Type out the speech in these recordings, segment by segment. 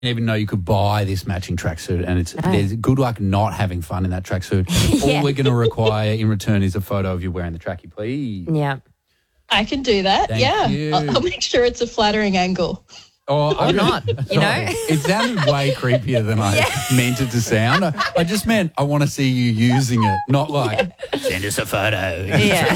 didn't even know you could buy this matching tracksuit, and there's good luck not having fun in that tracksuit. All we're going to require in return is a photo of you wearing the trackie, please. Yeah. I can do that. Thank you. I'll make sure it's a flattering angle. Or not, you know? It sounded way creepier than I meant it to sound. I just meant I want to see you using it, not like, send us a photo. Yeah.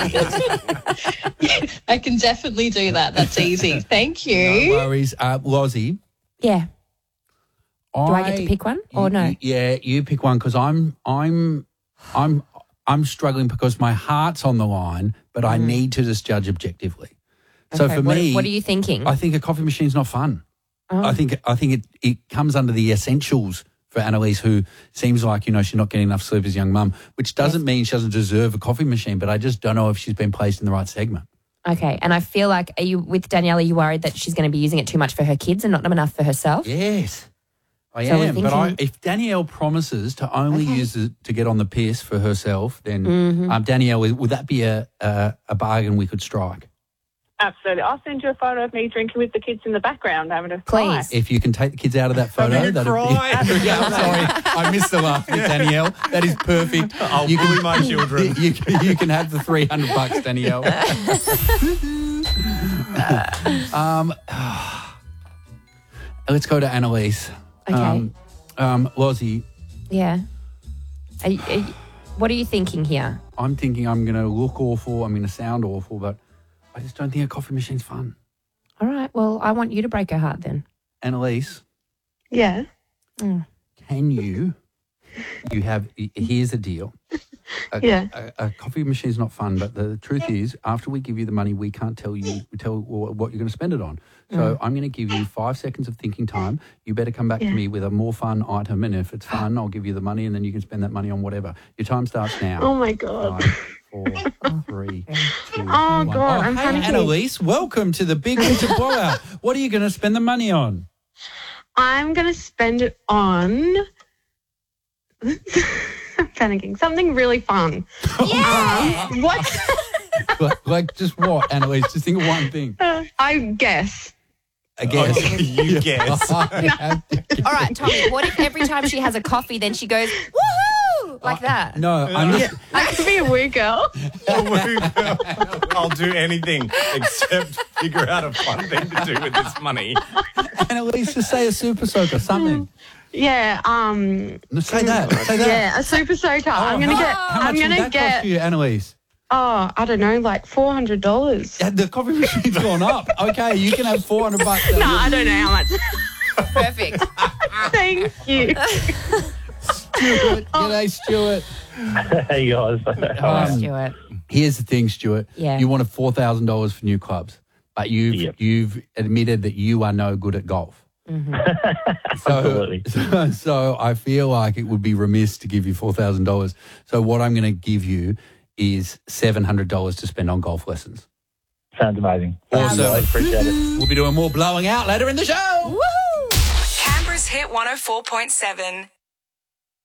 I can definitely do that. That's easy. Thank No you. worries. Lozzie. Yeah. Do I get to pick one or no? You pick one because I'm struggling because my heart's on the line, but I need to just judge objectively. So Okay, for me, what are you thinking? I think a coffee machine's not fun. Oh. I think it comes under the essentials for Annalise, who seems like, she's not getting enough sleep as a young mum, which doesn't mean she doesn't deserve a coffee machine, but I just don't know if she's been placed in the right segment. Okay, and I feel like, are you with Danielle, are you worried that she's going to be using it too much for her kids and not enough for herself? Yes, I So we're am. But thinking- if Danielle promises to only use it to get on the piss for herself, then Danielle, would that be a bargain we could strike? Absolutely. I'll send you a photo of me drinking with the kids in the background having a cry. Please. If you can take the kids out of that photo, Having a cry. Yeah, I'm sorry, I missed the laugh, Danielle. That is perfect. I'll bully my children. You can have the $300, Danielle. Let's go to Annalise. Okay. Lozzie, Yeah. What are you thinking here? I'm thinking I'm going to look awful, I'm going to sound awful, but I just don't think a coffee machine's fun. All right, well, I want you to break her heart then. Annalise, Yeah. can you have, here's the deal. A coffee machine's not fun, but the truth is, after we give you the money, we can't tell what you're going to spend it on. So I'm going to give you 5 seconds of thinking time. You better come back to me with a more fun item, and if it's fun, I'll give you the money, and then you can spend that money on whatever. Your time starts now. Oh, my God. 5, 4, 3, 2, Oh, 1. God, I'm hey, panicking. Annalise, welcome to the Big Winter Blowout. What are you going to spend the money on? I'm going to spend it on... I'm panicking. Something really fun. What? like just what, Annalise? Just think of one thing. I guess. I guess. You guess. All right, Tommy, what if every time she has a coffee, then she goes, woohoo, like that? No, I'm just... I could be a woo girl. I'll do anything except figure out a fun thing to do with this money. Annalise, just say a super soaker, something. Yeah. No, say that. Say that. Yeah, a super soaker. I'm gonna get. How I'm much gonna would that get. cost you, Annalise? Oh, I don't know, like $400. Yeah, the coffee machine's gone up. Okay, you can have $400. No, I don't know how much. Perfect. Thank you. Stuart, g'day, Stuart. Hey guys. Stuart. Here's the thing, Stuart. Yeah. You wanted $4,000 for new clubs, but you've admitted that you are no good at golf. Absolutely. So I feel like it would be remiss to give you $4,000. So what I'm going to give you is $700 to spend on golf lessons. Sounds amazing. Awesome. I appreciate it. We'll be doing more blowing out later in the show. Woohoo! Canberra's Hit 104.7.